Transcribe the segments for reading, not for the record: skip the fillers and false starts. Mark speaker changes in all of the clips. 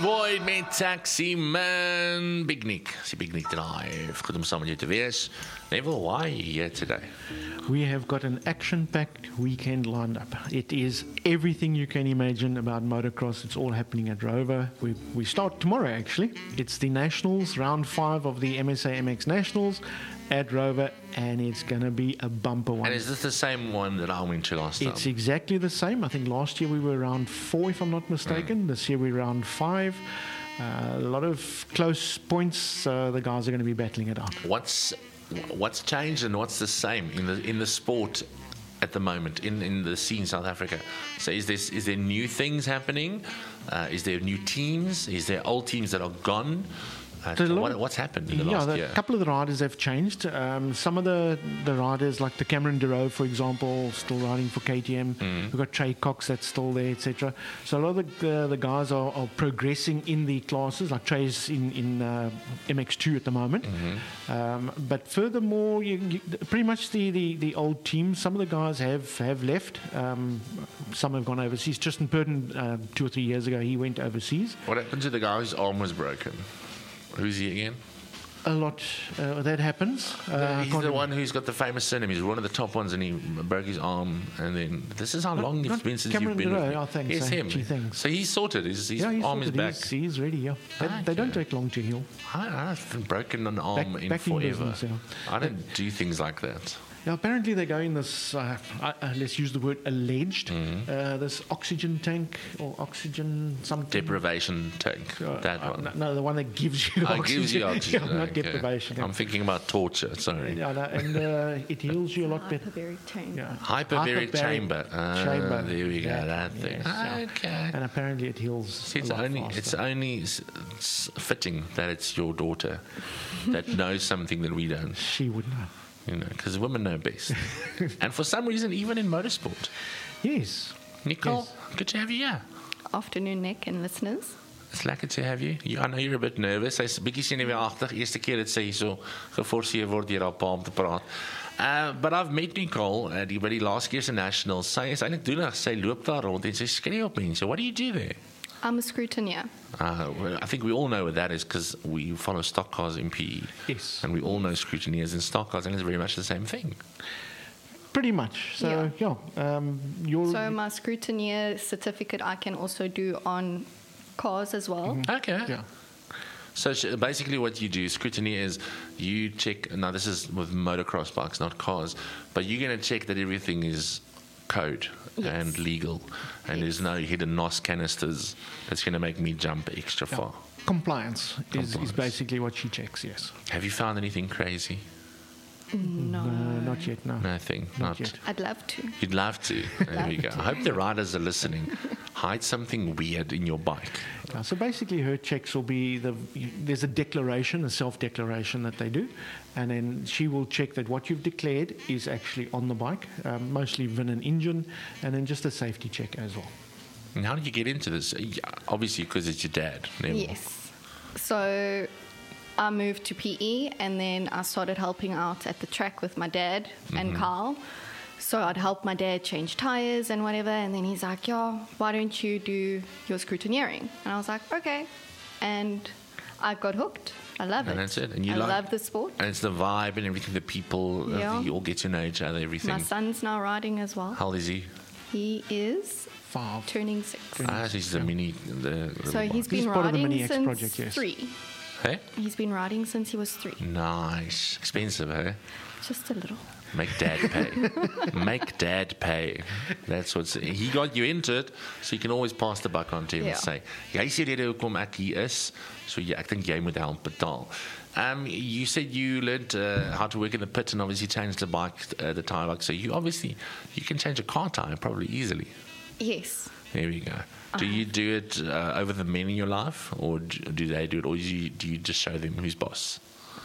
Speaker 1: Void met Taxi Man. Big Nick. It's Big Nick Drive. Goed om samen met je te wees. Neville, why are you here today?
Speaker 2: We have got an action-packed weekend lined up. It is everything you can imagine about motocross. It's all happening at Rover. We start tomorrow, actually. It's the Nationals, round 5 of the MSA MX Nationals at Rover, and it's going to be a bumper one.
Speaker 1: And is this the same one that I went to last time?
Speaker 2: It's exactly the same. I think last year we were round 4, if I'm not mistaken. This year we're round 5. A lot of close points. The guys are going to be battling it out.
Speaker 1: What's changed and what's the same in the sport at the moment in the scene in South Africa? So is there new things happening? Is there new teams? Is there old teams that are gone? What's happened in the last year?
Speaker 2: A couple of the riders have changed. Some of the riders, like the Cameron Duro, for example, still riding for KTM. We've got Trey Cox that's still there, etc. So a lot of the guys are progressing in the classes. Like Trey's in MX2 at the moment. But furthermore, you pretty much the old teams. Some of the guys have left. Some have gone overseas. Tristan Purton, 2 or 3 years ago, he went overseas.
Speaker 1: What happened to the guy whose arm was broken? Who's he again?
Speaker 2: A lot that happens.
Speaker 1: He's the one who's got the famous surname. He's one of the top ones, and he broke his arm. And then this is how long it's been since
Speaker 2: Cameron
Speaker 1: you've been.
Speaker 2: Duro, I think.
Speaker 1: Yes,
Speaker 2: so.
Speaker 1: him. So he's sorted. His arm is back.
Speaker 2: He's ready. Yeah, they don't take long to heal.
Speaker 1: I haven't broken an arm in
Speaker 2: back
Speaker 1: forever.
Speaker 2: In business, yeah.
Speaker 1: I don't do things like that.
Speaker 2: Yeah, apparently they go in this, let's use the word alleged, this oxygen tank or oxygen something.
Speaker 1: Deprivation tank, that one.
Speaker 2: No, the one that gives you oxygen.
Speaker 1: Gives you oxygen.
Speaker 2: Yeah, not deprivation.
Speaker 1: I'm thinking about torture, sorry.
Speaker 2: Yeah, no, and it heals you a lot better.
Speaker 3: Hyperbaric chamber.
Speaker 2: Yeah.
Speaker 1: Hyperbaric chamber. There we go,
Speaker 2: yeah,
Speaker 1: that thing.
Speaker 2: Yes,
Speaker 1: okay.
Speaker 2: And apparently it heals.
Speaker 1: See,
Speaker 2: it's
Speaker 1: only fitting that it's your daughter that knows something that we don't.
Speaker 2: She would know.
Speaker 1: You know, because women know best. And for some reason, even in motorsport.
Speaker 2: Yes.
Speaker 1: Nicole,
Speaker 2: yes.
Speaker 1: Good to have you here.
Speaker 3: Afternoon, Nick and listeners.
Speaker 1: It's lekker to have you. I know you're a bit nervous. Sy's 'n bietjie senuweeagtig. Eerste keer dat sy so geforseer word deur haar pa om te praat. But I've met Nicole by die laaste keer se Nationals. Sy is eintlik doenig. Sy loop daar rond en sy skree op mense. What do you do there?
Speaker 3: I'm a scrutineer.
Speaker 1: I think we all know what that is because we follow stock cars in PE.
Speaker 2: Yes.
Speaker 1: And we all know scrutineers in stock cars, and it's very much the same thing.
Speaker 2: Pretty much. So, yeah.
Speaker 3: So my scrutineer certificate I can also do on cars as well.
Speaker 1: Okay.
Speaker 2: Yeah.
Speaker 1: So basically what you do, scrutineer, is you check, now this is with motocross bikes, not cars, but you're going to check that everything is code and legal, and there's no hidden NOS canisters that's going to make me jump extra far.
Speaker 2: Compliance is basically what she checks, yes.
Speaker 1: Have you found anything crazy?
Speaker 3: No.
Speaker 2: Not yet, no.
Speaker 1: Nothing. Not
Speaker 2: yet.
Speaker 3: I'd love to.
Speaker 1: You'd love to. There we go. I hope the riders are listening. Hide something weird in your bike.
Speaker 2: Yeah, so basically her checks will be, there's a declaration, a self-declaration that they do, and then she will check that what you've declared is actually on the bike, mostly VIN and engine, and then just a safety check as well.
Speaker 1: And how did you get into this? Obviously because it's your dad. Neville.
Speaker 3: Yes. So I moved to PE and then I started helping out at the track with my dad and Carl. So I'd help my dad change tires and whatever, and then he's like, "Yeah, why don't you do your scrutineering?" And I was like, "Okay." And I got hooked. I love it.
Speaker 1: And that's it. And
Speaker 3: I love the sport.
Speaker 1: And it's the vibe and everything, the people, you all get to know each other, everything.
Speaker 3: My son's now riding as well.
Speaker 1: How old is he?
Speaker 3: He is
Speaker 2: 5.
Speaker 3: turning 6.
Speaker 1: He's the mini.
Speaker 3: So he's been
Speaker 2: part of the
Speaker 3: riding
Speaker 2: Mini X
Speaker 3: since
Speaker 2: project, yes.
Speaker 3: 3.
Speaker 1: Hey?
Speaker 3: He's been riding since he was 3.
Speaker 1: Nice. Expensive, hey?
Speaker 3: Just a little.
Speaker 1: Make dad pay. Make dad pay. That's what's. He got you into it, so you can always pass the buck on to him and say, "Jy sê rede hoekom ek hier is, so ek dink jy moet help betaal." You said you learned how to work in the pit and obviously changed the bike, the tire bike. So you can change a car tire probably easily.
Speaker 3: Yes.
Speaker 1: There we go. Do you do it over the men in your life, or do they do it, or do you just show them who's boss?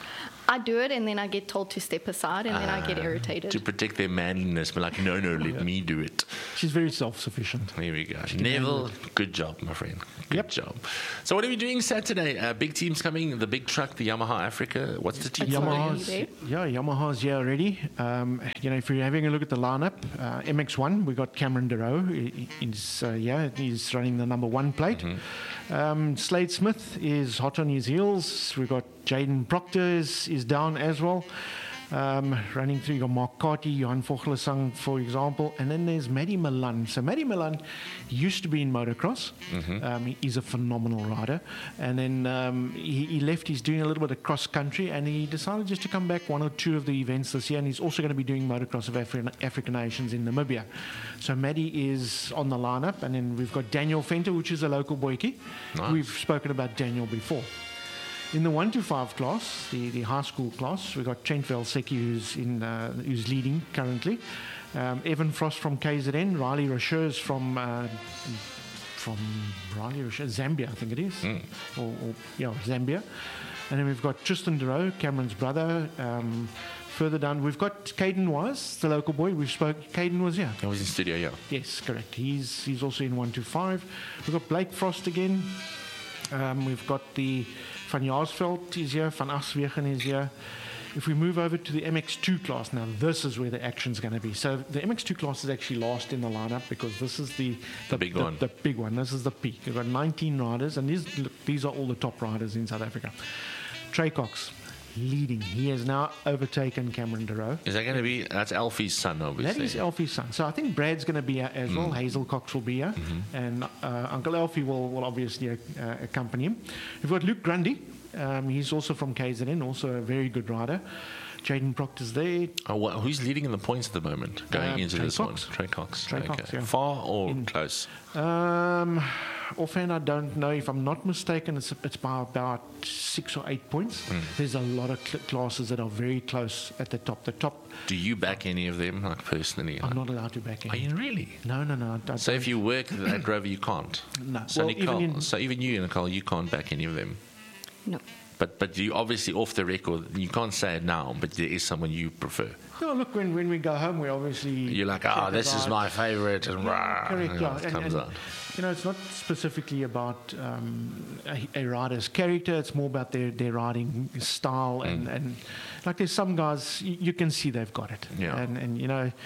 Speaker 3: I do it, and then I get told to step aside, and then I get irritated.
Speaker 1: To protect their manliness, but like, no, let me do it.
Speaker 2: She's very self-sufficient.
Speaker 1: Here we go. Neville, good job, my friend. Good job. So what are we doing Saturday? Big teams coming, the big truck, the Yamaha Africa. What's the team?
Speaker 2: Yamaha's here already. If you're having a look at the lineup, MX1, we got Cameron Deroe. He's running the number 1 plate. Slade Smith is hot on his heels. We've got Jaden Proctor is down as well. Running through, you got Mark Carty, Johan Vogelesang, for example, and then there's Maddie Milan. So Maddie Milan used to be in motocross. He's a phenomenal rider, and then he left. He's doing a little bit of cross country, and he decided just to come back 1 or 2 of the events this year, and he's also going to be doing motocross of African nations in Namibia. So Maddie is on the lineup, and then we've got Daniel Venter, which is a local boykie.
Speaker 1: Nice.
Speaker 2: We've spoken about Daniel before. In the 1 to 5 class, the high school class, we've got Trent Velsecki, who's leading currently. Evan Frost from KZN, Riley Rochers from Zambia, I think it is. Zambia. And then we've got Tristan Deroe, Cameron's brother. Further down, we've got Caden Wise, the local boy. Caden was here.
Speaker 1: He was in studio, yeah.
Speaker 2: Yes, correct. He's also in 1 to 5. We've got Blake Frost again. We've got the Van Jaarsveld is here, Van Aswegen is here. If we move over to the MX2 class, now this is where the action's going to be. So the MX2 class is actually last in the lineup because this is the
Speaker 1: big one.
Speaker 2: The big one. This is the peak. We've got 19 riders, and these are all the top riders in South Africa. Trey Cox leading. He has now overtaken Cameron Deroe.
Speaker 1: Is that going to be, that's Alfie's son, obviously.
Speaker 2: That is Alfie's son. So I think Brad's going to be here as well. Hazel Cox will be here. And Uncle Alfie will obviously accompany him. We've got Luke Grundy. He's also from KZN, also a very good rider. Jaden Proctor's there.
Speaker 1: Who's leading in the points at the moment going into this one? Trey Cox.
Speaker 2: Cox, yeah.
Speaker 1: Far or close?
Speaker 2: Offhand, I don't know. If I'm not mistaken, it's by about 6 or 8 points. There's a lot of classes that are very close at the top.
Speaker 1: Do you back any of them, like personally?
Speaker 2: I'm not allowed to back any.
Speaker 1: Are you really?
Speaker 2: No.
Speaker 1: So if you work at Rover, you can't?
Speaker 2: No.
Speaker 1: So, even you, Nicole, you can't back any of them?
Speaker 3: No.
Speaker 1: But you obviously, off the record, you can't say it now, but there is someone you prefer.
Speaker 2: No, look, when we go home, we obviously...
Speaker 1: You're like, this is my favourite. And
Speaker 2: correct, yeah.
Speaker 1: It comes out.
Speaker 2: It's not specifically about a rider's character. It's more about their riding style. And like there's some guys, you can see they've got it.
Speaker 1: Yeah.
Speaker 2: And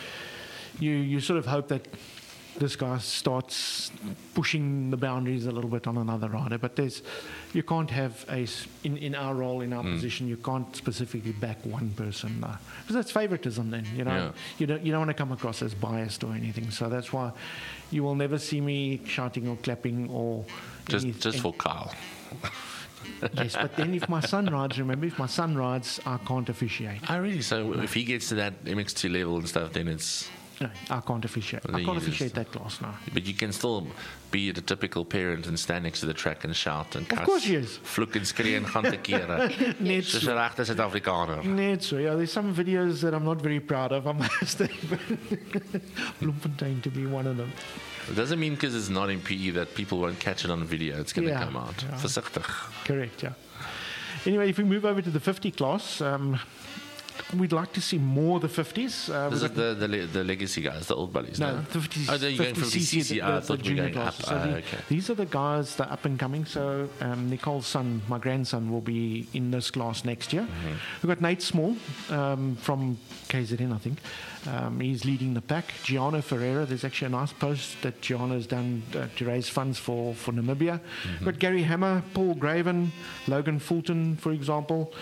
Speaker 2: you sort of hope that this guy starts pushing the boundaries a little bit on another rider. But you can't have in our role, in our position, you can't specifically back one person. Because that's favoritism then,
Speaker 1: Yeah.
Speaker 2: You don't want to come across as biased or anything. So that's why you will never see me shouting or clapping or...
Speaker 1: Just for Kyle.
Speaker 2: Yes, but then if my son rides, I can't officiate.
Speaker 1: Oh, really? So if he gets to that MX2 level and stuff, then it's...
Speaker 2: No, I can't officiate. I can't officiate that class now.
Speaker 1: But you can still be the typical parent and stand next to the track and shout and
Speaker 2: Of course, yes.
Speaker 1: Vloek en skree en gaan te kere.
Speaker 2: Net
Speaker 1: Soos 'n regte Suid-Afrikaner.
Speaker 2: Net so. Yeah, there's some videos that I'm not very proud of, I must say. Bloemfontein to be one of them.
Speaker 1: It doesn't mean because it's not in PE that people won't catch it on video. It's going to come out.
Speaker 2: Yeah.
Speaker 1: Versigtig.
Speaker 2: Correct, yeah. Anyway, if we move over to the 50 class, we'd like to see more of the 50s.
Speaker 1: This is the legacy guys, the old buddies.
Speaker 2: No, the 50s.
Speaker 1: Oh, you're going from
Speaker 2: CC,
Speaker 1: I thought we were going
Speaker 2: classes.
Speaker 1: up.
Speaker 2: So
Speaker 1: Okay.
Speaker 2: These are the guys that are up and coming. So Nicole's son, my grandson, will be in this class next year. We've got Nate Small from KZN, I think. He's leading the pack. Gianna Ferreira, there's actually a nice post that Gianna's done to raise funds for Namibia. We've got Gary Hammer, Paul Graven, Logan Fulton, for example.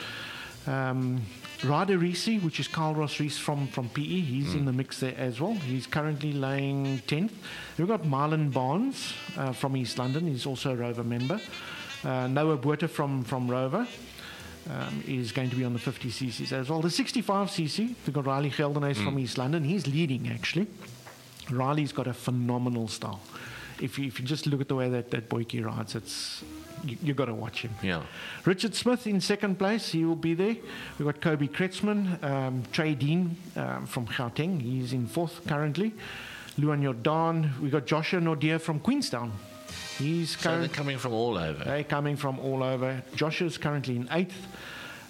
Speaker 2: Ryder Reese, which is Carl Ross Reese from PE, he's in the mix there as well. He's currently laying 10th. We've got Marlon Barnes from East London. He's also a Rover member. Noah Buerta from Rover is going to be on the 50 cc's as well. The 65 cc, we've got Riley Geldenhuis from East London. He's leading, actually. Riley's got a phenomenal style. If you just look at the way that boykie rides, it's... You got to watch him.
Speaker 1: Yeah.
Speaker 2: Richard Smith in second place. He will be there. We've got Kobe Kretzmann, Trey Dean from Gauteng. He's in fourth currently. Luan Jordan. We've got Joshua Nordier from Queenstown.
Speaker 1: So they're coming from all over.
Speaker 2: They're coming from all over. Joshua's currently in eighth.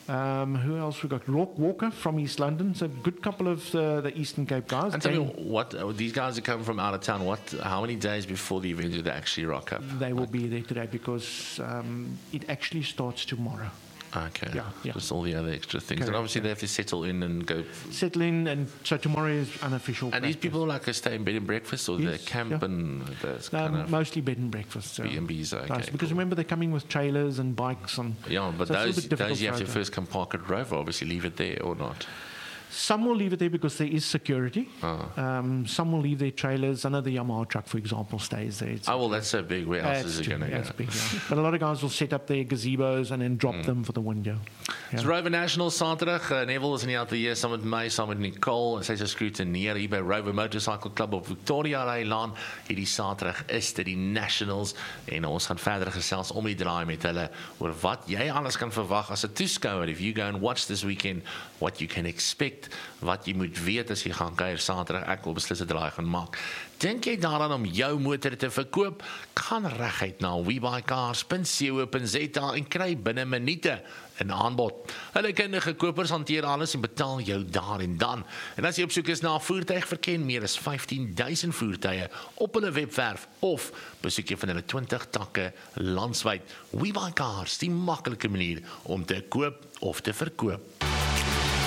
Speaker 2: Who else we got? Rock Walker from East London. So a good couple of the Eastern Cape guys.
Speaker 1: And tell me, what these guys that come from out of town, how many days before the event do they actually rock up?
Speaker 2: They will be there today because it actually starts tomorrow.
Speaker 1: Okay.
Speaker 2: Yeah.
Speaker 1: Just all the other extra things.
Speaker 2: Correct,
Speaker 1: and obviously they have to settle in and go.
Speaker 2: Settle in, and so tomorrow is unofficial.
Speaker 1: And these people stay in bed and breakfast, or they camp and those kind of
Speaker 2: mostly bed and breakfast. So
Speaker 1: B&Bs, okay.
Speaker 2: Because remember, they're coming with trailers and bikes.
Speaker 1: Yeah, but
Speaker 2: so
Speaker 1: those you have to first come park at Rover, obviously leave it there or not.
Speaker 2: Some will leave it there because there is security. Some will leave their trailers. I know the Yamaha truck, for example, stays there.
Speaker 1: That's so big. Where else is it going to go?
Speaker 2: Big, yeah. But a lot of guys will set up their gazebos and then drop them for the window.
Speaker 1: It's Rover National Saterdag. Neville is in die ateljee saam met my, saam met Nicole. En sy is 'n skroeteneer hier by Rover Motorcycle Club op Victoria Laan. Hierdie Saterdag is dit die Nationals en ons gaan verder gesels om die draai met hulle oor wat jy alles kan verwag as 'n toeskouer. If you go and watch this weekend, what you can expect, wat jy moet weet as jy gaan kuier Saterdag. Ek wil beslis 'n draai gaan maak. Dink jy daaraan om jou motor te verkoop? Gaan reguit na webuycars.co.za en kry binne minute 'n aanbod. Hulle kundige kopers hanteer alles en betaal jou daar en dan. En as jy op soek is na 'n voertuig, verken meer as 15,000 voertuie op hulle webwerf of besoek jy van hulle 20 takke landwyd. WeBuyCars, die maklike manier om te koop of te verkoop.